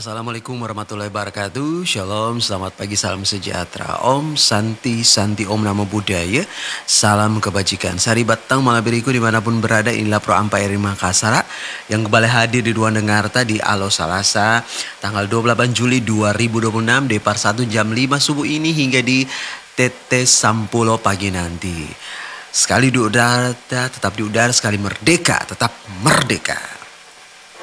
Assalamualaikum warahmatullahi wabarakatuh. Shalom, selamat pagi, salam sejahtera. Om Santi, Santi Om Namo Buddhaya. Salam kebajikan. Sari Batang Malabiriku dimanapun berada, inilah Pro Ampai Eri Makassar yang kembali hadir di Ruang Dengarta di Alo Salasa tanggal 28 Juli 2026 Depar 1 jam 5 subuh ini hingga di TT Sampulo pagi nanti. Sekali di udara tetap di udara, sekali merdeka tetap merdeka.